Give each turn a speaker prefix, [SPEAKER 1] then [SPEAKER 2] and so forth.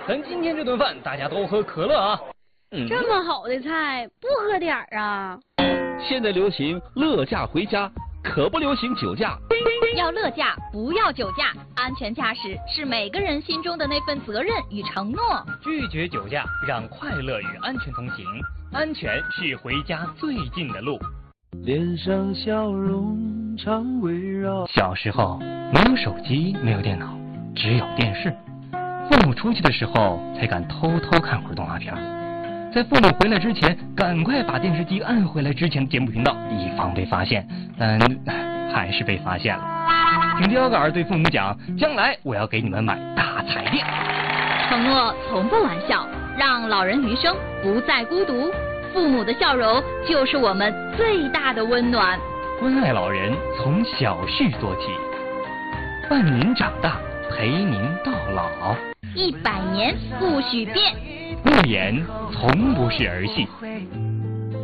[SPEAKER 1] 咱今天这顿饭大家都喝可乐啊。
[SPEAKER 2] 这么好的菜，不喝点儿啊？
[SPEAKER 3] 现在流行乐驾回家，可不流行酒驾。
[SPEAKER 4] 要乐驾，不要酒驾。安全驾驶是每个人心中的那份责任与承诺。
[SPEAKER 1] 拒绝酒驾，让快乐与安全同行。安全是回家最近的路。
[SPEAKER 5] 脸上笑容常围绕。
[SPEAKER 1] 小时候没有手机，没有电脑，只有电视。父母出去的时候才敢偷偷看会儿动画片。在父母回来之前，赶快把电视机按回来之前的节目频道，以防被发现。但还是被发现了。挺刁杆对父母讲，将来我要给你们买大彩电。
[SPEAKER 4] 承诺从不玩笑，让老人余生不再孤独。父母的笑容就是我们最大的温暖。
[SPEAKER 1] 关爱老人从小事做起，伴您长大，陪您到老。
[SPEAKER 4] 100年不许变。
[SPEAKER 1] 诺言从不是儿戏。